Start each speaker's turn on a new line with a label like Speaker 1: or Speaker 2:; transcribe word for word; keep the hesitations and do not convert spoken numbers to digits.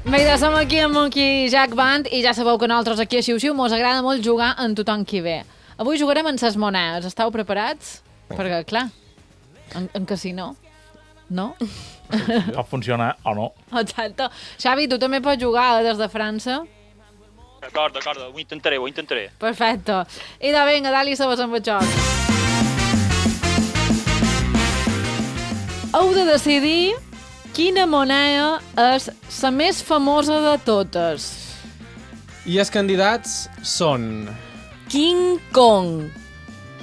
Speaker 1: Bé, ja som aquí amb Monkey Jack Band i ja sabeu que nosaltres aquí a Xiu Xiu mos agrada molt jugar en tothom qui ve. Avui jugarem en ses monedes. Estàu preparats? Perquè, clar, en, en casino, no?
Speaker 2: Pot funcionar o no.
Speaker 1: Exacte. Xavi, tu també pots jugar eh, des de França?
Speaker 3: D'acord, d'acord, ho intentaré, ho intentaré.
Speaker 1: Perfecte. I de vinga, dali sabes amb el joc. Heu de decidir quina moneda és la més famosa de totes.
Speaker 4: I els candidats són...
Speaker 5: King Kong,